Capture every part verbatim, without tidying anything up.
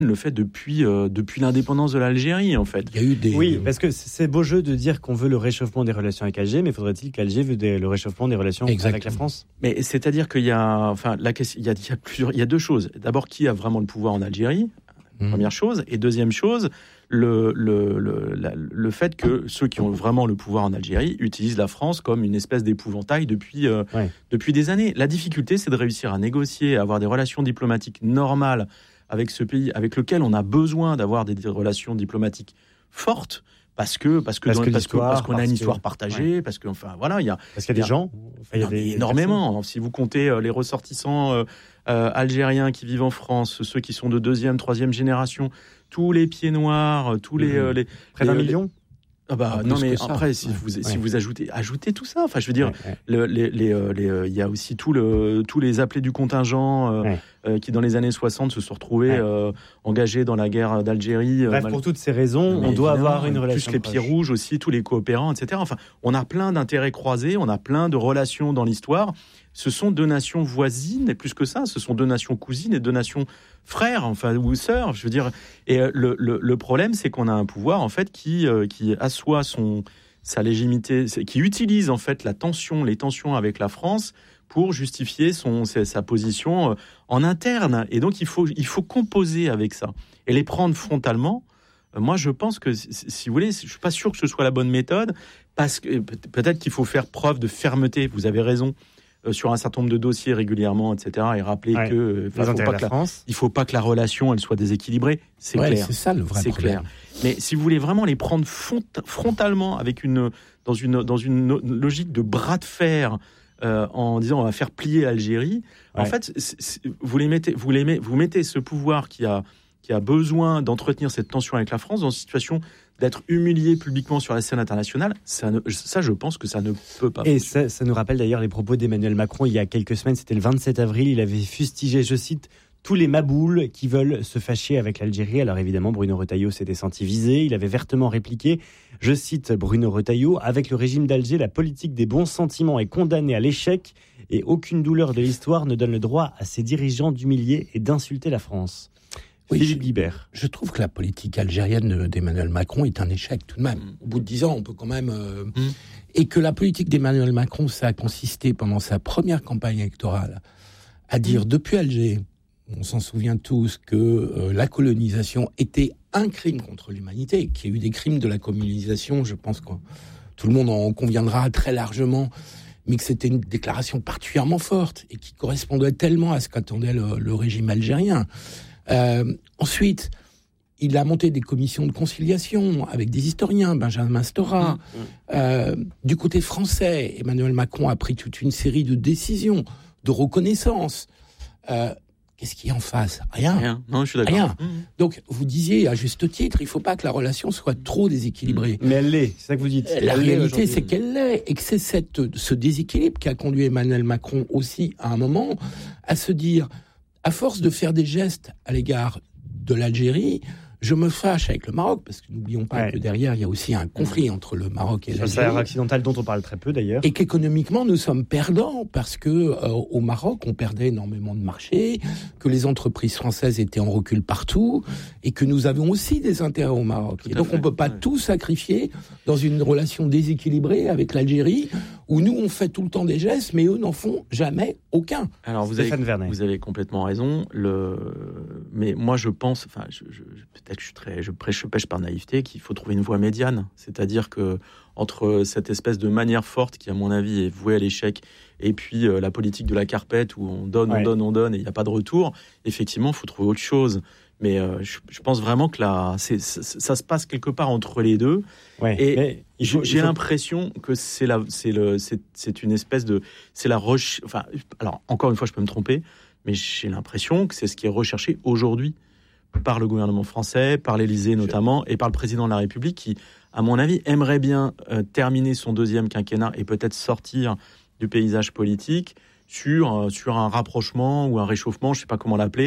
le fait depuis, euh, depuis l'indépendance de l'Algérie, en fait. Il y a eu des... Oui, parce que c'est beau jeu de dire qu'on veut le réchauffement des relations avec Alger, mais faudrait-il qu'Alger veut des, le réchauffement des relations Exactement. avec la France ? Mais c'est-à-dire qu'il y a, enfin, la question, il y a, il y a plusieurs, il y a deux choses. D'abord, qui a vraiment le pouvoir en Algérie ? Mmh. Première chose. Et deuxième chose, le, le, le, la, le fait que ceux qui ont vraiment le pouvoir en Algérie utilisent la France comme une espèce d'épouvantail depuis, euh, ouais. depuis des années. La difficulté, c'est de réussir à négocier, à avoir des relations diplomatiques normales avec ce pays, avec lequel on a besoin d'avoir des, des relations diplomatiques fortes, parce que parce que parce, dans, que parce, que, parce qu'on parce a une que, histoire partagée, ouais. parce que enfin voilà, il y a parce qu'il y a des gens, enfin, il y a des, énormément. Alors, si vous comptez euh, les ressortissants euh, euh, algériens qui vivent en France, ceux qui sont de deuxième, troisième génération, tous les pieds noirs, tous les, mmh. euh, les près d'un million. Ah bah, ah, non mais après si ouais, vous si ouais. vous ajoutez ajoutez tout ça, enfin je veux dire ouais, ouais. Le, les les les il euh, y a aussi tout le tous les appelés du contingent euh, ouais. euh, qui dans les années soixante se sont retrouvés ouais. euh, engagés dans la guerre d'Algérie. Bref, euh, pour toutes ces raisons, on doit avoir une relation plus les pieds rouges aussi, tous les coopérants, et cetera. Enfin, on a plein d'intérêts croisés, on a plein de relations dans l'histoire. Ce sont deux nations voisines, et plus que ça, ce sont deux nations cousines et deux nations frères, enfin ou sœurs, je veux dire. Et le, le, le problème, c'est qu'on a un pouvoir en fait qui euh, qui assoit son sa légitimité, qui utilise en fait la tension, les tensions avec la France pour justifier son sa, sa position en interne. Et donc il faut il faut composer avec ça et les prendre frontalement. Moi, je pense que si vous voulez, je suis pas sûr que ce soit la bonne méthode parce que peut-être qu'il faut faire preuve de fermeté. Vous avez raison. Euh, sur un certain nombre de dossiers régulièrement, et cetera, et rappeler ouais, que euh, il ne faut pas que la relation elle soit déséquilibrée, c'est ouais, clair. C'est ça le vrai c'est problème. Clair. Mais si vous voulez vraiment les prendre font- frontalement avec une dans une dans une logique de bras de fer euh, en disant on va faire plier l'Algérie, ouais. en fait, c'est, c'est, vous les mettez vous les vous mettez ce pouvoir qui a qui a besoin d'entretenir cette tension avec la France dans une situation d'être humilié publiquement sur la scène internationale, ça, ne, ça, je pense que ça ne peut pas. Et ça, ça nous rappelle d'ailleurs les propos d'Emmanuel Macron il y a quelques semaines, c'était le vingt-sept avril, il avait fustigé, je cite, tous les maboules qui veulent se fâcher avec l'Algérie. Alors évidemment, Bruno Retailleau s'était senti visé, il avait vertement répliqué, je cite Bruno Retailleau, avec le régime d'Alger, la politique des bons sentiments est condamnée à l'échec et aucune douleur de l'histoire ne donne le droit à ses dirigeants d'humilier et d'insulter la France. Oui, Philippe je, Guibert. Je trouve que la politique algérienne d'Emmanuel Macron est un échec tout de même. Mmh. Au bout de dix ans, on peut quand même... Euh, mmh. Et que la politique d'Emmanuel Macron, ça a consisté pendant sa première campagne électorale à dire mmh. depuis Alger, on s'en souvient tous, que euh, la colonisation était un crime contre l'humanité, qu'il y a eu des crimes de la colonisation, je pense que tout le monde en conviendra très largement, mais que c'était une déclaration particulièrement forte et qui correspondait tellement à ce qu'attendait le, le régime algérien. Euh, ensuite, il a monté des commissions de conciliation avec des historiens, Benjamin Stora. Mmh, mmh. Euh, du côté français, Emmanuel Macron a pris toute une série de décisions, de reconnaissance. Euh, qu'est-ce qu'il y a en face ? Rien. Rien. Non, je suis d'accord. Rien. Mmh. Donc, vous disiez à juste titre, il ne faut pas que la relation soit trop déséquilibrée. Mais elle l'est, c'est ça que vous dites. La elle réalité, c'est qu'elle l'est, et que c'est cette, ce déséquilibre qui a conduit Emmanuel Macron aussi, à un moment, à se dire... À force de faire des gestes à l'égard de l'Algérie, je me fâche avec le Maroc, parce que n'oublions pas ouais. que derrière, il y a aussi un conflit entre le Maroc et l'Algérie. C'est un accidental dont on parle très peu d'ailleurs. Et qu'économiquement, nous sommes perdants, parce que euh, au Maroc, on perdait énormément de marchés, que les entreprises françaises étaient en recul partout, et que nous avions aussi des intérêts au Maroc. Tout et donc, fait. on ne peut pas ouais. tout sacrifier dans une relation déséquilibrée avec l'Algérie, où nous, on fait tout le temps des gestes, mais eux n'en font jamais aucun. Alors, vous avez, vous avez complètement raison. Le... Mais moi, je pense, enfin, je, je, peut-être que je, suis très, je prêche, je pêche par naïveté, qu'il faut trouver une voie médiane. C'est-à-dire que entre cette espèce de manière forte qui, à mon avis, est vouée à l'échec, et puis euh, la politique de la carpette où on donne, ouais. on donne, on donne, et il n'y a pas de retour, effectivement, il faut trouver autre chose. Mais euh, je, je pense vraiment que là, c'est, ça, ça se passe quelque part entre les deux. Ouais, et il faut, j'ai il faut... l'impression que c'est, la, c'est, le, c'est, c'est une espèce de... C'est la reche... Enfin, alors, encore une fois, je peux me tromper, mais j'ai l'impression que c'est ce qui est recherché aujourd'hui par le gouvernement français, par l'Élysée notamment, et par le président de la République qui, à mon avis, aimerait bien euh, terminer son deuxième quinquennat et peut-être sortir du paysage politique sur, euh, sur un rapprochement ou un réchauffement, je ne sais pas comment l'appeler,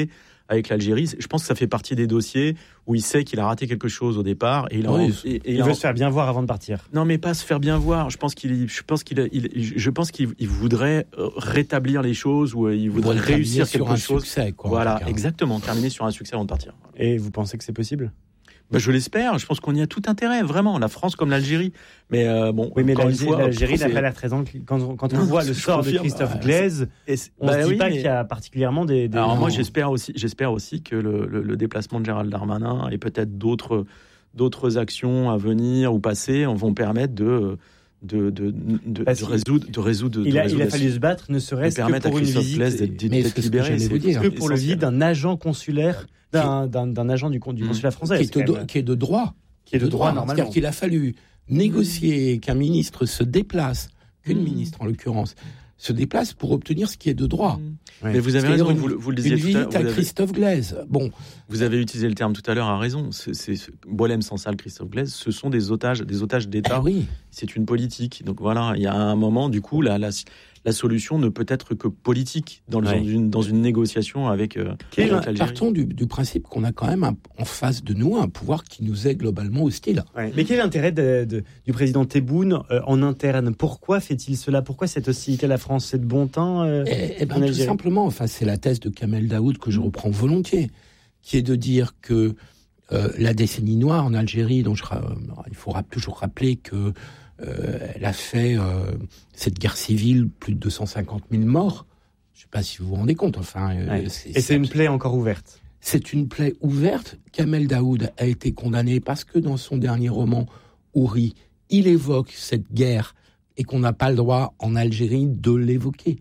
avec l'Algérie. Je pense que ça fait partie des dossiers où il sait qu'il a raté quelque chose au départ et il, oui, a, et, et il il veut a... se faire bien voir avant de partir. Non, mais pas se faire bien voir. Je pense qu'il, je pense qu'il, il, je pense qu'il il voudrait rétablir les choses ou il voudrait réussir quelque un chose. Succès, quoi, voilà, exactement, terminer sur un succès avant de partir. Et vous pensez que c'est possible? Ben, je l'espère. Je pense qu'on y a tout intérêt, vraiment. La France comme l'Algérie. Mais euh, bon, oui, mais l'Algérie, fois, l'Algérie n'a pas l'air très enclin. Quand on, quand on non, voit le sort confirme. de Christophe Glaise, ouais, on bah, ne se dit oui, pas mais... qu'il y a particulièrement des. des... Alors non. moi, j'espère aussi, j'espère aussi que le, le, le déplacement de Gérald Darmanin et peut-être d'autres, d'autres actions à venir ou passer vont permettre de. De, de, de, de, résoudre, de résoudre. Il a, de résoudre il a fallu se battre, ne serait-ce que pour une visite. D'être, d'être libéré, c'est dire. que pour le visite d'un agent consulaire, d'un, d'un, d'un agent du, du consulat français. Qui est, de, même... qui est de droit. Qui est de droit, normalement. C'est-à-dire qu'il a fallu négocier qu'un ministre se déplace, qu'une mmh. ministre en l'occurrence, se déplace pour obtenir ce qui est de droit. Mmh. Mais vous avez raison, une, vous, vous le disiez une tout visite à l'heure. à Christophe Glaise. Bon. Vous avez utilisé le terme tout à l'heure, à raison. C'est, c'est, Boualem Sansal, Christophe Glaise, ce sont des otages, des otages d'État. Eh oui. C'est une politique. Donc voilà, il y a un moment, du coup, la, la, la solution ne peut être que politique dans, le, ouais. dans, une, dans une négociation avec, euh, avec l'Algérie. Partons du, du principe qu'on a quand même un, en face de nous un pouvoir qui nous est globalement hostile. Ouais. Mais quel est l'intérêt de, de, du président Tebboune euh, en interne? Pourquoi fait-il cela? Pourquoi cette hostilité à la France? C'est de bon temps euh, eh, eh ben, tout simplement, enfin, c'est la thèse de Kamel Daoud que je reprends volontiers, qui est de dire que euh, la décennie noire en Algérie, dont je, euh, il faut rap- toujours rappeler que euh, elle a fait euh, cette guerre civile plus de deux cent cinquante mille morts. Je ne sais pas si vous vous rendez compte. Enfin, euh, ouais. c'est, Et c'est, c'est une plaie encore ouverte. C'est une plaie ouverte. Kamel Daoud a été condamné parce que dans son dernier roman, Houri, il évoque cette guerre et qu'on n'a pas le droit en Algérie de l'évoquer.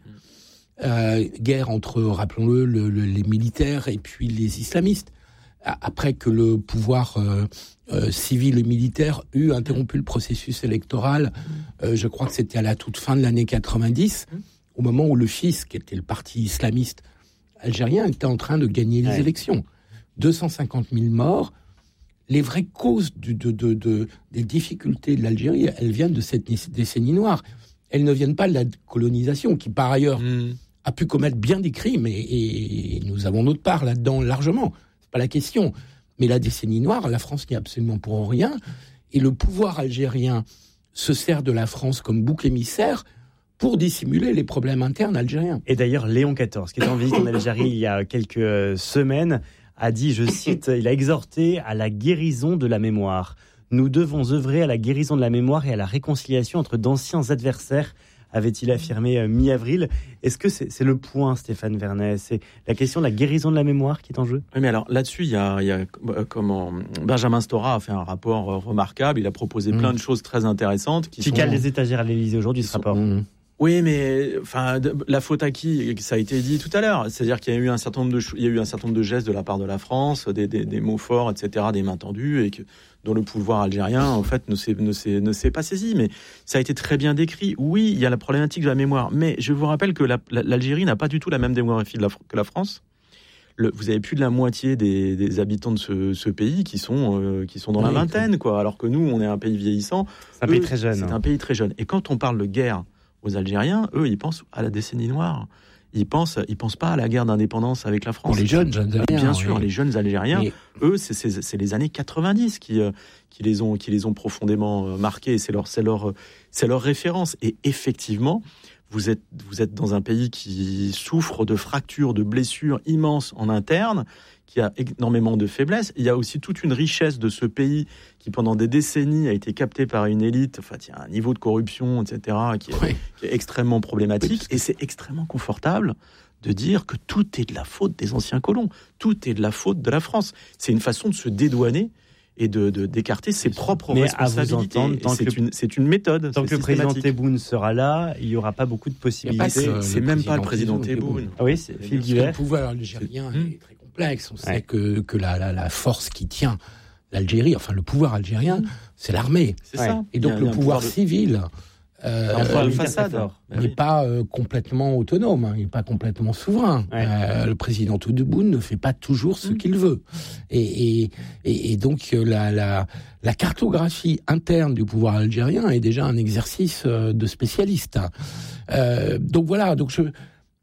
Euh, guerre entre, rappelons-le, le, le, les militaires et puis les islamistes. Après que le pouvoir euh, euh, civil et militaire eut interrompu le processus électoral, euh, je crois que c'était à la toute fin de l'année quatre-vingt-dix, au moment où le F I S, qui était le parti islamiste algérien, était en train de gagner les ouais. élections. deux cent cinquante mille morts. Les vraies causes du, de, de, de, des difficultés de l'Algérie, elles viennent de cette décennie noire. Elles ne viennent pas de la colonisation, qui par ailleurs mmh. a pu commettre bien des crimes, et, et nous avons notre part là-dedans largement. C'est pas la question. Mais la décennie noire, la France n'y est absolument pour rien, et le pouvoir algérien se sert de la France comme bouc émissaire pour dissimuler les problèmes internes algériens. Et d'ailleurs, Léon quatorze, qui était en visite en Algérie il y a quelques semaines, a dit, je cite, il a exhorté à la guérison de la mémoire. Nous devons œuvrer à la guérison de la mémoire et à la réconciliation entre d'anciens adversaires, avait-il affirmé euh, mi-avril. Est-ce que c'est, c'est le point, Stéphane Vernet? C'est la question de la guérison de la mémoire qui est en jeu? Oui, mais alors là-dessus, il y a, il y a comment Benjamin Stora a fait un rapport remarquable. Il a proposé mmh. plein de choses très intéressantes. Qui, qui sont... cale les étagères à l'Élysée aujourd'hui, ce sont... rapport. Mmh. Oui, mais enfin, la faute à qui? Ça a été dit tout à l'heure. C'est-à-dire qu'il y a eu un certain nombre de, il y a eu un certain nombre de gestes de la part de la France, des, des, des mots forts, et cetera, des mains tendues, et que dont le pouvoir algérien, en fait, ne s'est, ne s'est, ne s'est pas saisi. Mais ça a été très bien décrit. Oui, il y a la problématique de la mémoire, mais je vous rappelle que la, la, l'Algérie n'a pas du tout la même démographie de la, que la France. Le, vous avez plus de la moitié des, des habitants de ce, ce pays qui sont, euh, qui sont dans oui, la vingtaine, quoi. Alors que nous, on est un pays vieillissant. C'est un eux, pays très jeune. C'est hein. un pays très jeune. Et quand on parle de guerre aux Algériens, eux, ils pensent à la décennie noire. Ils pensent, ils pensent pas à la guerre d'indépendance avec la France. Pour les jeunes Algériens, bien sûr, oui. les jeunes Algériens, Mais... eux, c'est, c'est, c'est les années quatre-vingt-dix qui, euh, qui les ont, qui les ont profondément euh, marqués. C'est leur, c'est leur, c'est leur référence. Et effectivement, vous êtes, vous êtes dans un pays qui souffre de fractures, de blessures immenses en interne, qui a énormément de faiblesses. Il y a aussi toute une richesse de ce pays qui, pendant des décennies, a été capté par une élite. Enfin, il y a un niveau de corruption, et cetera, qui est, oui. qui est extrêmement problématique. Oui, que... Et c'est extrêmement confortable de dire que tout est de la faute des anciens colons. Tout est de la faute de la France. C'est une façon de se dédouaner et de, de d'écarter ses propres Mais responsabilités. À vous entendre, tant c'est, que une, c'est une méthode. Tant que le président Tebboune sera là, il n'y aura pas beaucoup de possibilités. C'est, c'est même pas le président Tebboune. Ah oui, c'est Philippe Guibert. Le pouvoir algérien c'est... est très complexe. On ouais. sait que, que la, la, la force qui tient l'Algérie, enfin le pouvoir algérien, mmh. c'est l'armée. C'est ouais. ça. Et donc le pouvoir, pouvoir de... civil euh, euh, façade n'est oui. pas euh, complètement autonome, hein, il n'est pas complètement souverain. Ouais. Euh, le président Tebboune ne fait pas toujours ce mmh. qu'il veut. Et, et, et, et donc la, la, la cartographie interne du pouvoir algérien est déjà un exercice euh, de spécialiste. Euh, donc voilà, donc je...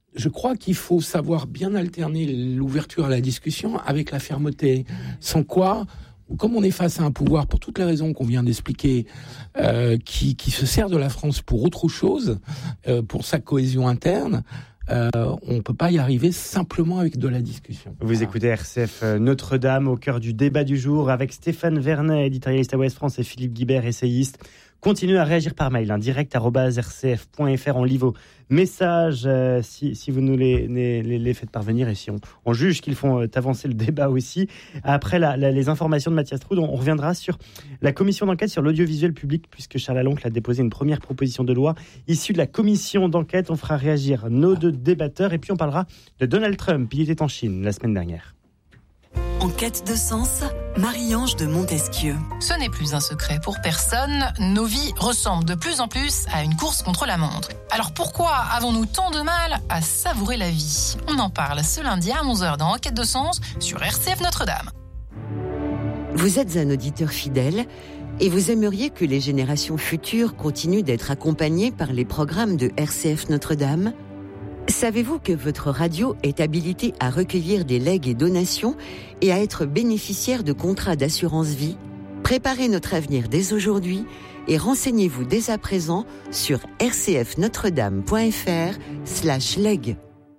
Je crois qu'il faut savoir bien alterner l'ouverture à la discussion avec la fermeté. Sans quoi, comme on est face à un pouvoir, pour toutes les raisons qu'on vient d'expliquer, euh, qui, qui se sert de la France pour autre chose, euh, pour sa cohésion interne, euh, on ne peut pas y arriver simplement avec de la discussion. Vous voilà. Écoutez R C F Notre-Dame au cœur du débat du jour avec Stéphane Vernet, éditorialiste à Ouest France, et Philippe Guibert, essayiste. Continuez à réagir par mail, hein, direct arobase r c f point f r. On lit vos messages euh, si, si vous nous les, les, les faites parvenir, et si on, on juge qu'ils font euh, avancer le débat aussi. Après la, la, les informations de Mathias Troud, on, on reviendra sur la commission d'enquête sur l'audiovisuel public, puisque Charles Laloncle a déposé une première proposition de loi issue de la commission d'enquête. On fera réagir nos deux débatteurs, et puis on parlera de Donald Trump. Il était en Chine la semaine dernière. En quête de sens, Marie-Ange de Montesquieu. Ce n'est plus un secret pour personne, nos vies ressemblent de plus en plus à une course contre la montre. Alors pourquoi avons-nous tant de mal à savourer la vie ? On en parle ce lundi à onze heures dans En quête de sens sur R C F Notre-Dame. Vous êtes un auditeur fidèle et vous aimeriez que les générations futures continuent d'être accompagnées par les programmes de R C F Notre-Dame ? Savez-vous que votre radio est habilitée à recueillir des legs et donations et à être bénéficiaire de contrats d'assurance vie ? Préparez notre avenir dès aujourd'hui et renseignez-vous dès à présent sur r c f notre dame point f r slash leg.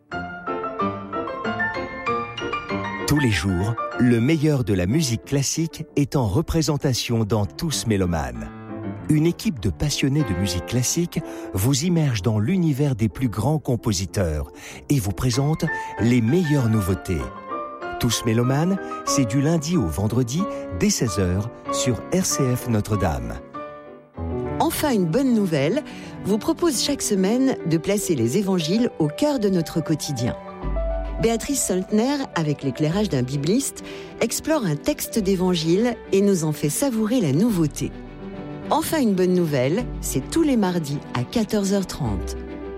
Tous les jours, le meilleur de la musique classique est en représentation dans Tous Mélomanes. Une équipe de passionnés de musique classique vous immerge dans l'univers des plus grands compositeurs et vous présente les meilleures nouveautés. Tous Mélomanes, c'est du lundi au vendredi dès seize heures sur R C F Notre-Dame. Enfin, une bonne nouvelle vous propose chaque semaine de placer les évangiles au cœur de notre quotidien. Béatrice Soltner, avec l'éclairage d'un bibliste, explore un texte d'évangile et nous en fait savourer la nouveauté. Enfin, une bonne nouvelle, c'est tous les mardis à quatorze heures trente.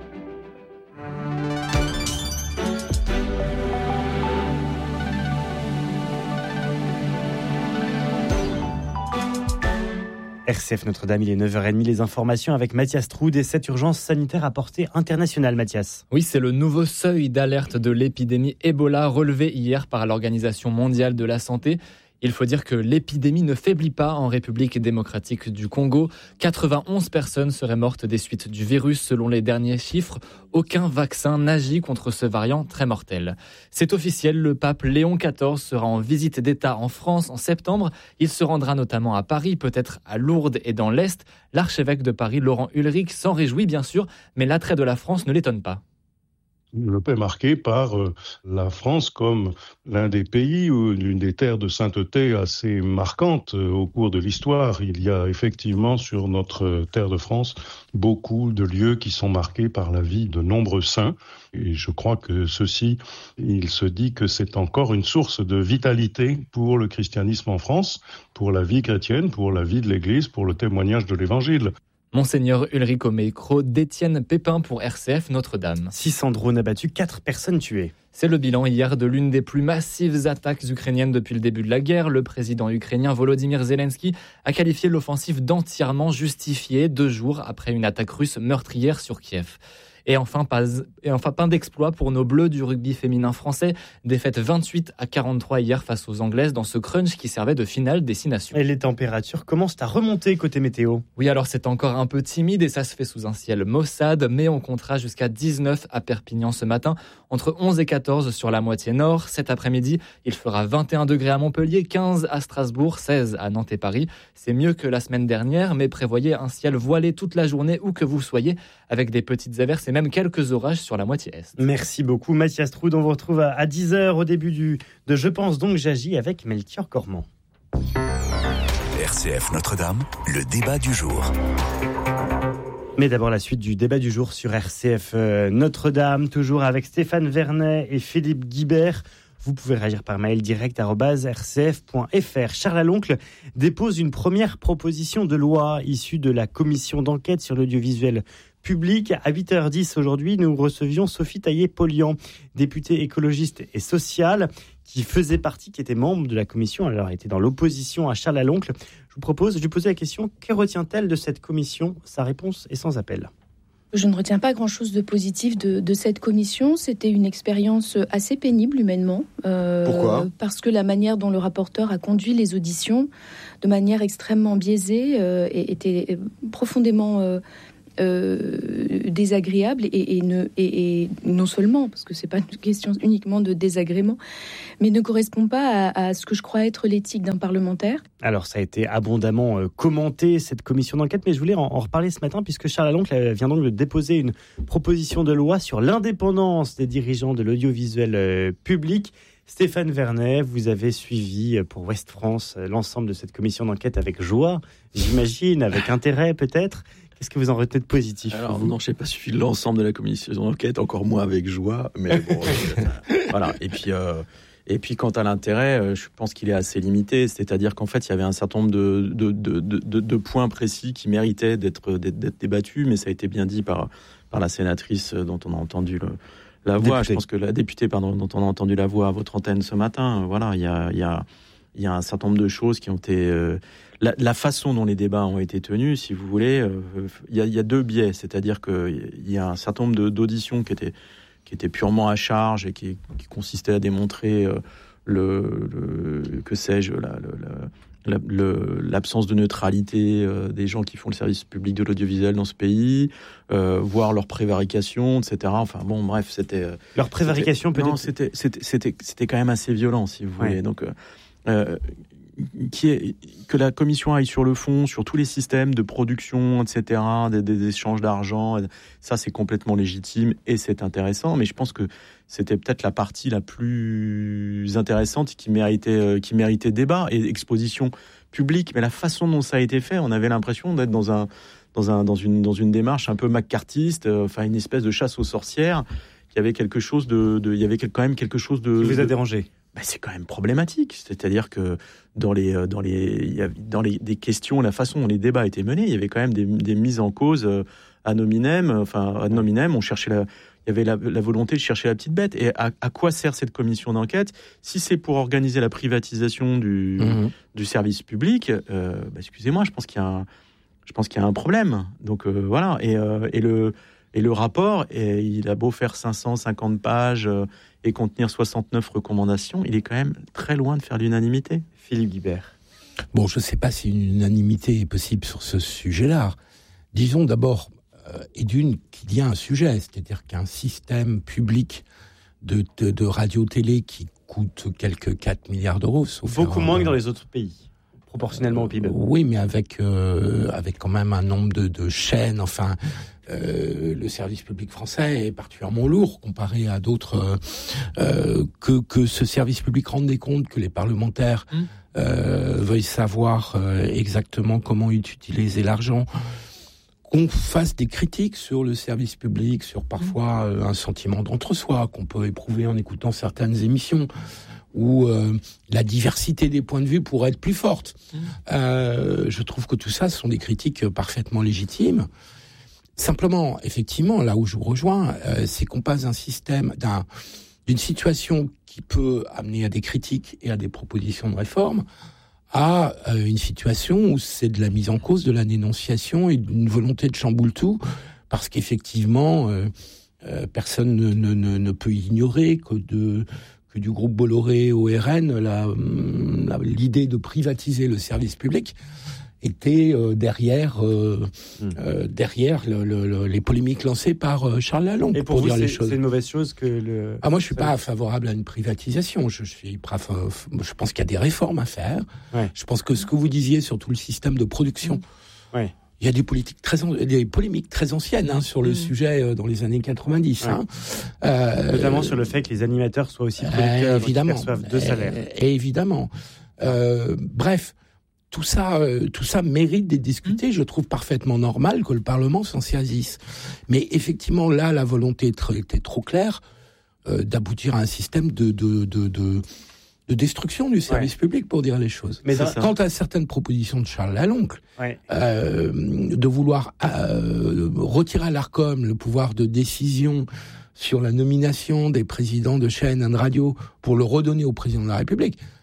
R C F Notre-Dame, il est neuf heures trente, les informations avec Mathias Troud et cette urgence sanitaire à portée internationale, Mathias. Oui, c'est le nouveau seuil d'alerte de l'épidémie Ebola relevé hier par l'Organisation mondiale de la santé. Il faut dire que l'épidémie ne faiblit pas en République démocratique du Congo. quatre-vingt-onze personnes seraient mortes des suites du virus selon les derniers chiffres. Aucun vaccin n'agit contre ce variant très mortel. C'est officiel, le pape Léon quatorze sera en visite d'État en France en septembre. Il se rendra notamment à Paris, peut-être à Lourdes et dans l'Est. L'archevêque de Paris, Laurent Ulrich, s'en réjouit bien sûr, mais l'attrait de la France ne l'étonne pas. Le pape est marqué par euh, la France comme l'un des pays ou l'une des terres de sainteté assez marquantes euh, au cours de l'histoire. Il y a effectivement sur notre terre de France beaucoup de lieux qui sont marqués par la vie de nombreux saints. Et je crois que ceci, il se dit que c'est encore une source de vitalité pour le christianisme en France, pour la vie chrétienne, pour la vie de l'Église, pour le témoignage de l'Évangile. Monseigneur Ulrich au micro d'Étienne Pépin pour R C F Notre-Dame. six cents drones abattus, quatre personnes tuées. C'est le bilan hier de l'une des plus massives attaques ukrainiennes depuis le début de la guerre. Le président ukrainien Volodymyr Zelensky a qualifié l'offensive d'entièrement justifiée deux jours après une attaque russe meurtrière sur Kiev. Et enfin, pas, et enfin, pas d'exploit pour nos Bleus du rugby féminin français. Défaite vingt-huit à quarante-trois hier face aux Anglaises dans ce crunch qui servait de finale destination. Et les températures commencent à remonter côté météo. Oui, alors c'est encore un peu timide et ça se fait sous un ciel maussade, mais on comptera jusqu'à dix-neuf à Perpignan ce matin, entre onze et quatorze sur la moitié nord. Cet après-midi, il fera vingt et un degrés à Montpellier, quinze à Strasbourg, seize à Nantes et Paris. C'est mieux que la semaine dernière, mais prévoyez un ciel voilé toute la journée où que vous soyez, avec des petites averses et même quelques orages sur la moitié est. Merci beaucoup Mathias Troud. On vous retrouve à dix heures au début du, de Je pense donc j'agis avec Melchior Cormand. R C F Notre-Dame, le débat du jour. Mais d'abord la suite du débat du jour sur R C F euh, Notre-Dame, toujours avec Stéphane Vernet et Philippe Guibert. Vous pouvez réagir par mail direct arobase r c f point f r. Charles Laloncle dépose une première proposition de loi issue de la commission d'enquête sur l'audiovisuel public. À huit heures dix aujourd'hui, nous recevions Sophie Taillé-Polian, députée écologiste et sociale, qui faisait partie, qui était membre de la commission, alors était dans l'opposition à Charles Laloncle. Je vous propose, je lui posais la question, que retient-elle de cette commission ? Sa réponse est sans appel. Je ne retiens pas grand-chose de positif de, de cette commission. C'était une expérience assez pénible humainement. Euh, Pourquoi ? Parce que la manière dont le rapporteur a conduit les auditions, de manière extrêmement biaisée, euh, était profondément euh, euh, désagréable et, et, ne, et, et non seulement, parce que c'est pas une question uniquement de désagrément, mais ne correspond pas à, à ce que je crois être l'éthique d'un parlementaire. Alors, ça a été abondamment euh, commenté, cette commission d'enquête, mais je voulais en, en reparler ce matin, puisque Charles Laloncle vient donc de déposer une proposition de loi sur l'indépendance des dirigeants de l'audiovisuel euh, public. Stéphane Vernet, vous avez suivi pour Ouest France l'ensemble de cette commission d'enquête avec joie, j'imagine, avec intérêt peut-être. Qu'est-ce que vous en retenez de positif ? Alors non, je n'ai pas suivi l'ensemble de la commission d'enquête, encore moins avec joie, mais bon, euh, voilà. Et puis, euh, et puis quant à l'intérêt, je pense qu'il est assez limité, c'est-à-dire qu'en fait, il y avait un certain nombre de, de, de, de, de points précis qui méritaient d'être, d'être, d'être débattus, mais ça a été bien dit par, par la sénatrice dont on a entendu le... La voix, députée. Je pense que la députée, pardon, dont on a entendu la voix à votre antenne ce matin, voilà, il y a, il y a, il y a un certain nombre de choses qui ont été, euh, la, la façon dont les débats ont été tenus, si vous voulez, euh, il y a, il y a deux biais, c'est-à-dire que il y a un certain nombre de, d'auditions qui étaient, qui étaient purement à charge et qui, qui consistaient à démontrer euh, le, le, que sais-je, la, le, la, La, le, l'absence de neutralité euh, des gens qui font le service public de l'audiovisuel dans ce pays, euh, voire leur prévarication, et cetera. Enfin bon, bref, c'était... Euh, leur prévarication c'était, peut-être non, c'était, c'était, c'était, c'était quand même assez violent, si vous ouais. voulez. Donc, euh, qui est, que la commission aille sur le fond, sur tous les systèmes de production, et cetera, des, des échanges d'argent, ça c'est complètement légitime et c'est intéressant, mais je pense que c'était peut-être la partie la plus intéressante qui méritait, qui méritait débat et exposition publique. Mais la façon dont ça a été fait, on avait l'impression d'être dans, un, dans, un, dans, une, dans une démarche un peu maccarthiste, euh, enfin une espèce de chasse aux sorcières. Il y avait quelque chose de, de, il y avait quand même quelque chose de... Qui vous a de, dérangé ? Ben c'est quand même problématique. C'est-à-dire que dans les, dans les, il y a, dans les des questions, la façon dont les débats étaient menés, il y avait quand même des, des mises en cause euh, ad hominem. Enfin, ad hominem, on cherchait la... Il y avait la, la volonté de chercher la petite bête. Et à, à quoi sert cette commission d'enquête ? Si c'est pour organiser la privatisation du, mmh. du service public, euh, bah, excusez-moi, je pense qu'il y a un, je pense qu'il y a un problème. Donc euh, voilà. Et, euh, et, le, et le rapport, et il a beau faire cinq cent cinquante pages euh, et contenir soixante-neuf recommandations, il est quand même très loin de faire l'unanimité. Philippe Guibert. Bon, je ne sais pas si une unanimité est possible sur ce sujet-là. Disons d'abord... et d'une, qu'il y a un sujet, c'est-à-dire qu'un système public de, de, de radio-télé qui coûte quelques quatre milliards d'euros... Beaucoup moins que dans les autres pays, proportionnellement euh, au P I B. Oui, mais avec, euh, avec quand même un nombre de, de chaînes, enfin... Euh, le service public français est particulièrement lourd comparé à d'autres... Euh, que, que ce service public rende des comptes, que les parlementaires mmh. euh, veuillent savoir euh, exactement comment utiliser l'argent... qu'on fasse des critiques sur le service public, sur parfois euh, un sentiment d'entre-soi qu'on peut éprouver en écoutant certaines émissions, où euh, la diversité des points de vue pourrait être plus forte. Mmh. Euh, je trouve que tout ça, ce sont des critiques parfaitement légitimes. Simplement, effectivement, là où je vous rejoins, euh, c'est qu'on passe d'un système, d'un, d'une situation qui peut amener à des critiques et à des propositions de réforme, à euh, une situation où c'est de la mise en cause, de la dénonciation et d'une volonté de chamboule tout, parce qu'effectivement, euh, euh, personne ne, ne, ne, ne peut ignorer que, de, que du groupe Bolloré au R N, la, la, l'idée de privatiser le service public était euh, derrière, euh, mmh. euh, derrière le, le, le, les polémiques lancées par euh, Charles Lalonde. Et pour, pour vous, dire les choses. C'est une mauvaise chose que le. Ah, moi, je suis pas favorable à une privatisation. Je suis, je pense qu'il y a des réformes à faire. Ouais. Je pense que ce que vous disiez sur tout le système de production. Mmh. Ouais. Il y a des politiques très, des polémiques très anciennes hein, sur le mmh. sujet euh, dans les années quatre-vingt-dix. Ouais. Hein. Euh, Notamment sur le fait que les animateurs soient aussi producteurs, euh, évidemment, qui perçoivent deux salaires. Et, et évidemment. Euh, bref. Tout ça, euh, tout ça mérite d'être discuté. Je trouve parfaitement normal que le Parlement s'en saisisse. Mais effectivement, là, la volonté était trop claire euh, d'aboutir à un système de, de, de, de, de destruction du service ouais. public, pour dire les choses. Mais quant à certaines propositions de Charles Laloncle, ouais. euh, de vouloir euh, retirer à l'Arcom le pouvoir de décision sur la nomination des présidents de chaînes et de radio pour le redonner au président de la République,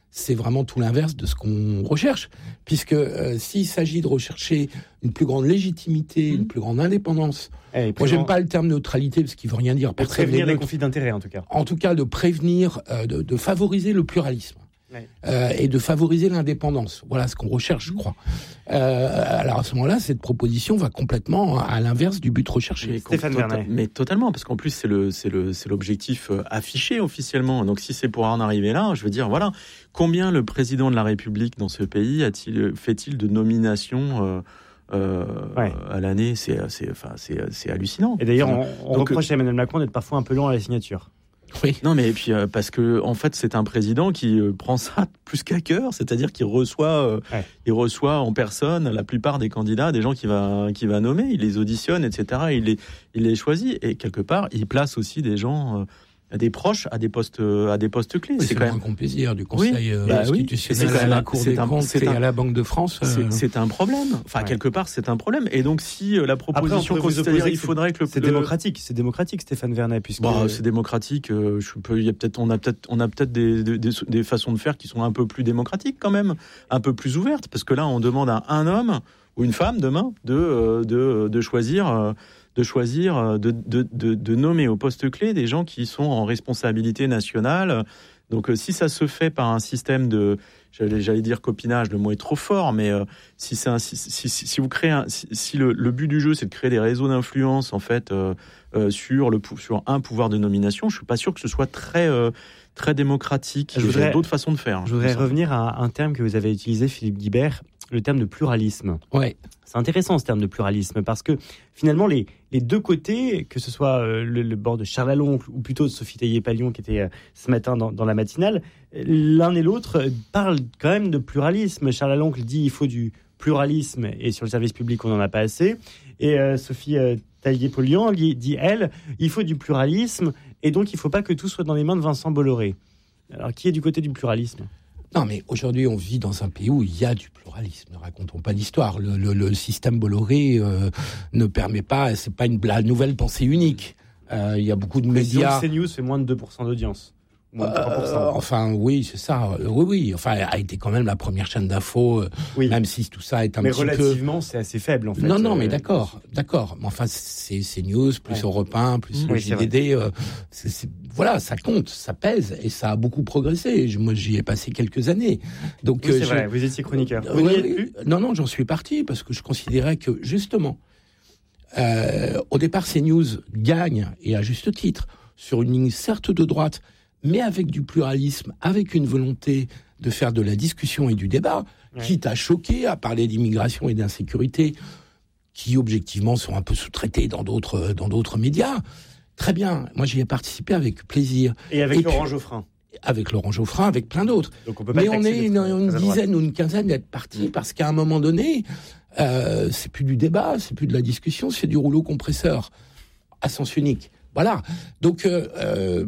c'est vraiment tout l'inverse de ce qu'on recherche. Puisque euh, s'il s'agit de rechercher une plus grande légitimité, mmh. une plus grande indépendance, eh, moi j'aime pas le terme neutralité parce qu'il veut rien dire. De prévenir les conflits d'intérêts en tout cas. En tout cas, de prévenir, euh, de, de favoriser le pluralisme. Ouais. Euh, et de favoriser l'indépendance. Voilà ce qu'on recherche, je crois. Euh, alors à ce moment-là, cette proposition va complètement à l'inverse du but recherché. Mais, Stéphane tota- Vernet. mais totalement, parce qu'en plus c'est le c'est le c'est l'objectif affiché officiellement. Donc si c'est pour en arriver là, je veux dire voilà, combien le président de la République dans ce pays a-t-il fait-il de nominations euh, Euh, ouais. à l'année, c'est, c'est, enfin, c'est, c'est hallucinant. Et d'ailleurs, on, on Donc, reproche à Emmanuel Macron d'être parfois un peu long à la signature. Oui. Non, mais puis euh, parce que en fait, c'est un président qui euh, prend ça plus qu'à cœur, c'est-à-dire qu'il reçoit, euh, ouais. il reçoit en personne la plupart des candidats, des gens qu'il va, qu'il va nommer, il les auditionne, et cetera. Il les, il les choisit et quelque part, il place aussi des gens. Euh, des proches à des postes à des postes clés. Oui, c'est, c'est quand même un grand plaisir du Conseil oui, euh, bah institutionnel oui, à la Cour des comptes et à la Banque de France. Euh... C'est, c'est un problème. Enfin, ouais. quelque part, c'est un problème. Et donc, si euh, la proposition, Après, c'est-à-dire, il faudrait que le c'est le... démocratique, c'est démocratique, Stéphane Vernet, puisque bah, c'est démocratique. Euh, je peux, il y a peut-être, on a peut-être, on a peut-être des, des, des, des façons de faire qui sont un peu plus démocratiques quand même, un peu plus ouvertes, parce que là, on demande à un homme ou une femme demain de euh, de, de choisir. Euh, de choisir, de, de, de, de nommer au poste clé des gens qui sont en responsabilité nationale. Donc, euh, si ça se fait par un système de, j'allais, j'allais dire copinage, le mot est trop fort, mais euh, si c'est un, si, si, si vous créez un, si, si le, le but du jeu c'est de créer des réseaux d'influence en fait euh, euh, sur le sur un pouvoir de nomination, je suis pas sûr que ce soit très euh, très démocratique. Je voudrais, Il y a d'autres façons de faire. Je voudrais revenir à un terme que vous avez utilisé, Philippe Guibert, le terme de pluralisme. Ouais. C'est intéressant ce terme de pluralisme parce que finalement les, les deux côtés, que ce soit euh, le, le bord de Charles Aloncle ou plutôt de Sophie Taillé-Palion qui était euh, ce matin dans, dans la matinale, l'un et l'autre parlent quand même de pluralisme. Charles Aloncle dit il faut du pluralisme et sur le service public on n'en a pas assez. Et euh, Sophie euh, Taillé-Palion dit elle il faut du pluralisme et donc il ne faut pas que tout soit dans les mains de Vincent Bolloré. Alors qui est du côté du pluralisme ? Non, mais aujourd'hui, on vit dans un pays où il y a du pluralisme. Ne racontons pas l'histoire. Le, le, le système Bolloré euh, ne permet pas, c'est pas une la nouvelle pensée unique. Euh, il y a beaucoup de médias. CNews fait moins de deux pour cent d'audience. Moins de trois pour cent. Euh, enfin, oui, c'est ça. Oui, oui. Enfin, elle a été quand même la première chaîne d'info, oui. Même si tout ça est un mais petit peu... Mais relativement, c'est assez faible, en fait. Non, non, mais d'accord, d'accord. Mais enfin, c'est CNews, plus ouais. Europe un, plus mmh, le J D D. Euh, c'est, c'est, voilà, ça compte, ça pèse, et ça a beaucoup progressé. Je, moi, j'y ai passé quelques années. Donc, oui, c'est euh, vrai, vous étiez chroniqueur. Vous n'y êtes plus ? Non, non, j'en suis parti, parce que je considérais que, justement, euh, au départ, CNews gagne, et à juste titre, sur une ligne certes de droite, mais avec du pluralisme, avec une volonté de faire de la discussion et du débat, ouais. quitte à choquer, à parler d'immigration et d'insécurité, qui objectivement sont un peu sous-traités dans d'autres, dans d'autres médias. Très bien, moi j'y ai participé avec plaisir. Et avec et Laurent puis, Geoffrin. Avec Laurent Geoffrin, avec plein d'autres. Donc on peut pas mais on est une, une dizaine ou une quinzaine d'être partis, mmh. parce qu'à un moment donné, euh, c'est plus du débat, c'est plus de la discussion, c'est du rouleau compresseur à sens unique. Voilà. Donc, euh, euh,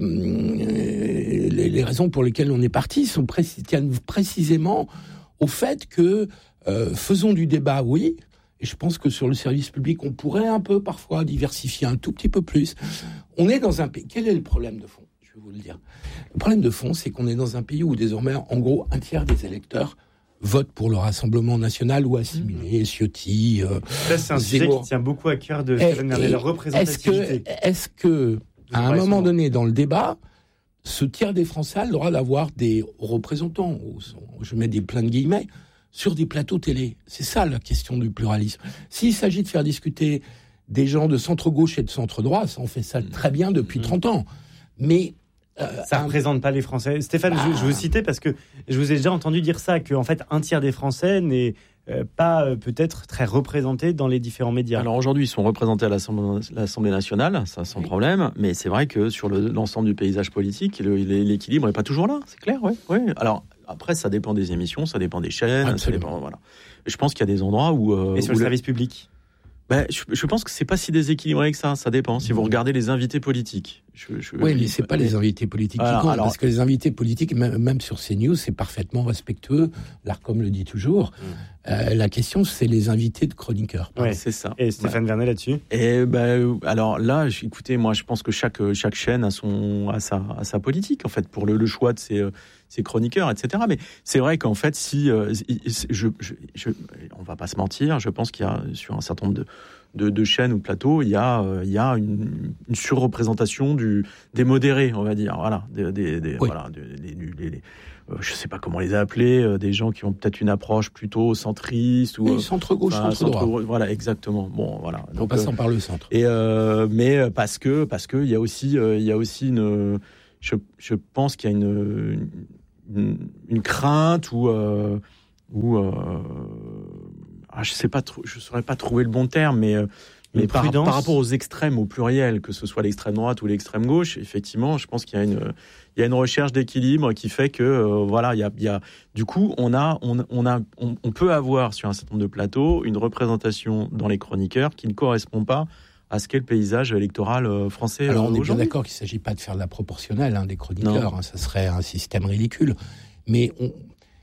les, les raisons pour lesquelles on est parti sont précis, tiennent précisément au fait que euh, faisons du débat, oui. Et je pense que sur le service public, on pourrait un peu parfois diversifier un tout petit peu plus. On est dans un pays. Quel est le problème de fond ? Je vais vous le dire. Le problème de fond, c'est qu'on est dans un pays où désormais, en gros, un tiers des électeurs vote pour le Rassemblement national ou assimilé, mmh. Ciotti, euh, ça, c'est un sujet qui tient beaucoup à cœur de Stéphane Vernet, la représentativité. Est-ce que, est-ce que à un moment souvent. donné dans le débat, ce tiers des Français a le droit d'avoir des représentants, je mets des plein de guillemets, sur des plateaux télé ? C'est ça la question du pluralisme. S'il s'agit de faire discuter des gens de centre-gauche et de centre-droit, ça, on fait ça très bien depuis mmh. trente ans. Mais Euh, ça ne représente pas les Français. Stéphane, ah. je, je vous citais parce que je vous ai déjà entendu dire ça, qu'en fait, un tiers des Français n'est euh, pas euh, peut-être très représenté dans les différents médias. Alors aujourd'hui, ils sont représentés à l'Assemblée, l'Assemblée nationale, ça sans oui. problème, mais c'est vrai que sur le, l'ensemble du paysage politique, le, l'équilibre n'est pas toujours là, c'est clair, ouais, ouais. Alors après, ça dépend des émissions, ça dépend des chaînes, ça dépend, voilà. Je pense qu'il y a des endroits où... Euh, Et sur où le service public ? Ben, je, je pense que c'est pas si déséquilibré que ça. Ça dépend. Si vous regardez les invités politiques. Je, je, oui, mais c'est pas les invités politiques qui comptent, alors... parce que les invités politiques, même, même sur CNews, c'est parfaitement respectueux. L'Arcom le dit toujours. Mmh. Euh, la question, c'est les invités de chroniqueurs. Ouais, c'est ça. Et Stéphane ouais. Vernet là-dessus. Et ben, alors là, écoutez, moi, je pense que chaque chaque chaîne a son a sa a sa politique en fait pour le, le choix de ses ses chroniqueurs, et cetera. Mais c'est vrai qu'en fait, si euh, je, je, je on va pas se mentir, je pense qu'il y a sur un certain nombre de De, de chaînes ou de plateaux, il y a, euh, il y a une, une surreprésentation du, des modérés, on va dire. Voilà, des, des, des, oui. voilà, des, des, des, des euh, je sais pas comment les appeler, euh, des gens qui ont peut-être une approche plutôt centriste ou oui, centre-gauche, enfin, centre-droit. Centre, voilà, exactement. Bon, voilà. En passant euh, par le centre. Et euh, mais parce que parce que il y a aussi euh, il y a aussi une, je, je pense qu'il y a une une, une crainte ou euh, ou euh, Ah, je sais pas, je saurais pas trouver le bon terme, mais mais par, par rapport aux extrêmes au pluriel, que ce soit l'extrême droite ou l'extrême gauche, effectivement, je pense qu'il y a une il y a une recherche d'équilibre qui fait que euh, voilà, il y a il y a du coup on a on on a on, on peut avoir sur un certain nombre de plateaux une représentation dans les chroniqueurs qui ne correspond pas à ce qu'est le paysage électoral français. Alors on est bien d'accord qu'il ne s'agit pas de faire de la proportionnelle hein, des chroniqueurs, hein, ça serait un système ridicule, mais on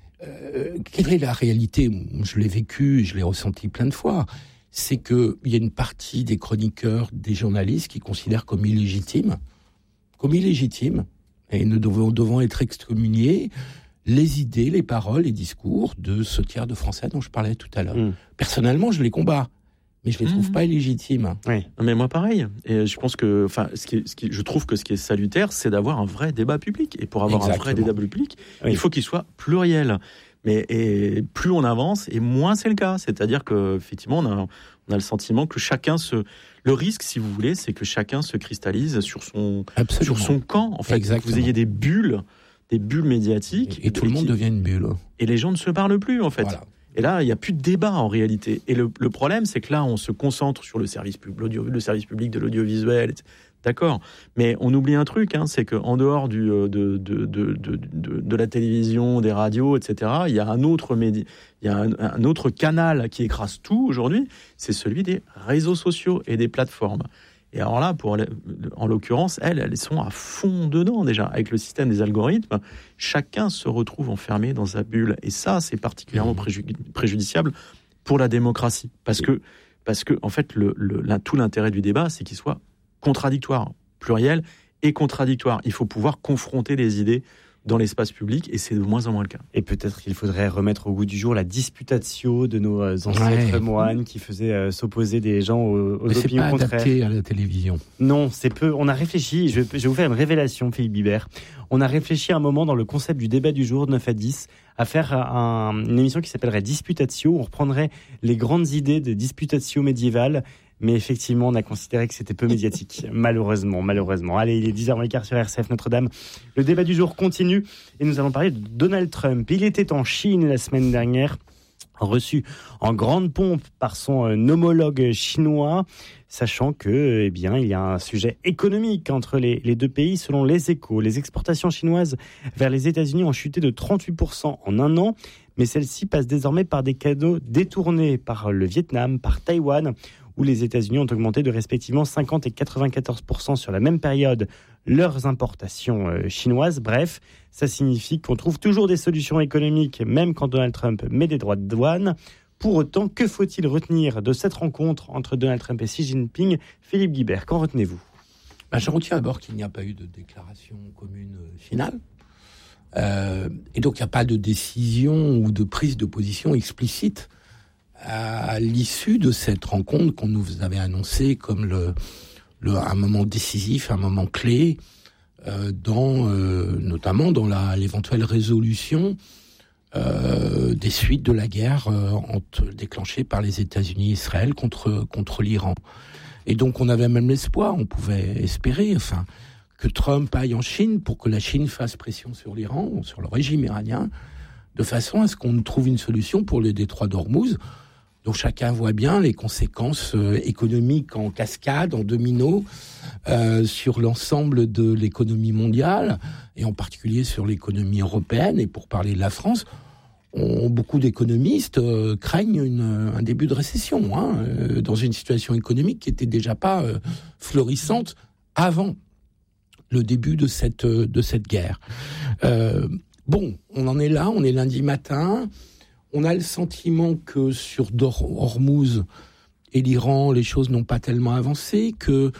Euh, quelle est la réalité ? Je l'ai vécu, je l'ai ressenti plein de fois. C'est qu'il y a une partie des chroniqueurs, des journalistes qui considèrent comme illégitimes, comme illégitimes, et nous devons, devons être excommuniés, les idées, les paroles, les discours de ce tiers de Français dont je parlais tout à l'heure. Mmh. Personnellement, je les combats. Mais je les trouve mmh. pas illégitimes. Oui. Mais moi, pareil. Et je pense que, enfin, ce qui, est, ce qui, je trouve que ce qui est salutaire, c'est d'avoir un vrai débat public. Et pour avoir Exactement. un vrai débat public, oui. il faut qu'il soit pluriel. Mais et plus on avance, et moins c'est le cas. C'est-à-dire que, effectivement, on a, on a le sentiment que chacun se, le risque, si vous voulez, c'est que chacun se cristallise sur son, Absolument. sur son camp. En fait, Exactement. que vous ayez des bulles, des bulles médiatiques, et, et tout et le monde qui, devient une bulle. Et les gens ne se parlent plus, en fait. Voilà. Et là, il n'y a plus de débat en réalité. Et le, le problème, c'est que là, on se concentre sur le service, pub, le service public de l'audiovisuel, d'accord. Mais on oublie un truc, hein, c'est qu'en dehors du, de, de, de, de, de, de la télévision, des radios, et cetera, il y a un autre média, il y a un, un autre canal qui écrase tout aujourd'hui, c'est celui des réseaux sociaux et des plateformes. Et alors là, pour, en l'occurrence, elles, elles sont à fond dedans déjà. Avec le système des algorithmes, chacun se retrouve enfermé dans sa bulle. Et ça, c'est particulièrement préju- préjudiciable pour la démocratie. Parce que, parce que en fait, le, le, la, tout l'intérêt du débat, c'est qu'il soit contradictoire, pluriel et contradictoire. Il faut pouvoir confronter les idées dans l'espace public, et c'est de moins en moins le cas. Et peut-être qu'il faudrait remettre au goût du jour la disputatio de nos ancêtres ouais. moines qui faisaient euh, s'opposer des gens aux, aux opinions contraires. C'est pas adapté à la télévision. Non, c'est peu. On a réfléchi, je vais, je vais vous faire une révélation, Philippe Guibert. On a réfléchi un moment dans le concept du débat du jour, neuf à dix, à faire un, une émission qui s'appellerait Disputatio. On reprendrait les grandes idées de disputatio médiévale. Mais effectivement, on a considéré que c'était peu médiatique. malheureusement, malheureusement. Allez, il est dix heures moins le quart sur R C F Notre-Dame. Le débat du jour continue et nous allons parler de Donald Trump. Il était en Chine la semaine dernière, reçu en grande pompe par son homologue chinois, sachant que, eh bien, il y a un sujet économique entre les, les deux pays. Selon les Échos, les exportations chinoises vers les États-Unis ont chuté de trente-huit pour cent en un an, mais celles-ci passent désormais par des canaux détournés par le Vietnam, par Taïwan, où les États-Unis ont augmenté de respectivement cinquante et quatre-vingt-quatorze pour cent sur la même période leurs importations chinoises. Bref, ça signifie qu'on trouve toujours des solutions économiques, même quand Donald Trump met des droits de douane. Pour autant, que faut-il retenir de cette rencontre entre Donald Trump et Xi Jinping ? Philippe Guibert, qu'en retenez-vous ? Ben, je retiens d'abord qu'il n'y a pas eu de déclaration commune finale. Euh, et donc, il n'y a pas de décision ou de prise de position explicite à l'issue de cette rencontre qu'on nous avait annoncée comme le, le, un moment décisif, un moment clé, euh, dans, euh, notamment dans la, l'éventuelle résolution euh, des suites de la guerre euh, entre, déclenchée par les États-Unis et Israël contre, contre l'Iran. Et donc on avait même l'espoir, on pouvait espérer, enfin, que Trump aille en Chine pour que la Chine fasse pression sur l'Iran, sur le régime iranien, de façon à ce qu'on trouve une solution pour le détroit d'Ormuz. Donc chacun voit bien les conséquences euh, économiques en cascade, en domino, euh, sur l'ensemble de l'économie mondiale, et en particulier sur l'économie européenne. Et pour parler de la France, on, beaucoup d'économistes euh, craignent une, un début de récession, hein, euh, dans une situation économique qui était déjà pas euh, florissante avant le début de cette, de cette guerre. Euh, bon, on en est là, on est lundi matin, on a le sentiment que sur Hormuz et l'Iran, les choses n'ont pas tellement avancé, que